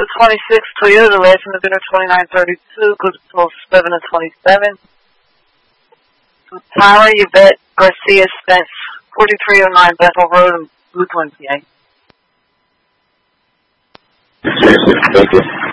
Delta 26, Toyota, last indicator 2932, good till 7 and 27. Tara Yvette Garcia Spence, 4309 Bethel Road, Blue Twin, PA. Thank you.